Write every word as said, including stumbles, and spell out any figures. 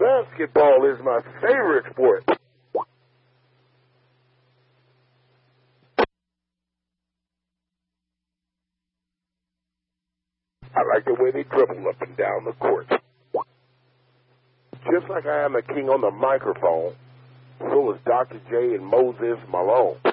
Basketball is my favorite sport. I like the way they dribble up and down the court. Just like I am a king on the microphone, so is Doctor J and Moses Malone.